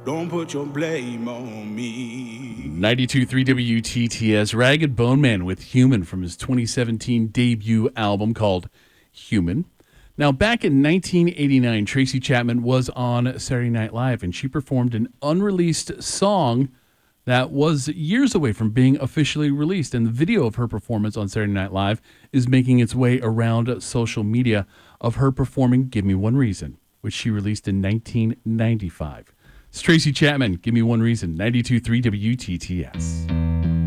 Don't put your blame on me. 92.3 WTTS, Ragged Bone Man with Human from his 2017 debut album called Human. Now, back in 1989, Tracy Chapman was on Saturday Night Live, and she performed an unreleased song that was years away from being officially released. And the video of her performance on Saturday Night Live is making its way around social media of her performing Give Me One Reason, which she released in 1995. It's Tracy Chapman, Give Me One Reason, 92.3 WTTS.